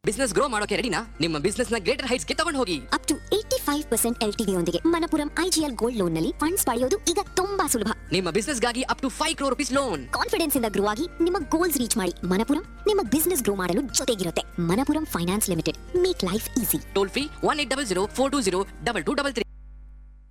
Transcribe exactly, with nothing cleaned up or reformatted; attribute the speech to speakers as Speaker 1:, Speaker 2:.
Speaker 1: Business grow ಮಾಡೋಕೆ ರೆಡಿನಾ? ನಿಮ್ಮ ಬಿಸ್ನೆಸ್ ನ ಗ್ರೇಟರ್ ಹೈಟ್ಸ್ ಗೆ ತಗೊಂಡು ಹೋಗಿ.
Speaker 2: Up to eighty five percent L T V ಯೊಂದಿಗೆ ಮಣಪುರಂ ಐಜಿಎಲ್ ಗೋಲ್ಡ್ ಲೋನ್ ನಲ್ಲಿ ಫಂಡ್ಸ್ ಪಡೆಯೋದು ಈಗ ತುಂಬಾ ಸುಲಭ.
Speaker 1: ನಿಮ್ಮ ಬಿಸ್ನೆಸ್ ಗಾಗಿ up to five crore rupees loan.
Speaker 2: Confidence ಇಂದ ಗ್ರೋ ಆಗಿ ನಿಮ್ಮ ಗೋಲ್ಸ್ ರೀಚ್ ಮಾಡಿ. ಮಣಪುರಂ ನಿಮ್ಮ ಬಿಸ್ನೆಸ್ ಗ್ರೋ ಮಾಡಲು ಜೊತೆಗಿರುತ್ತೆ. Manappuram finance limited, make life easy.
Speaker 1: Toll free one eight double zero four two zero double two double three.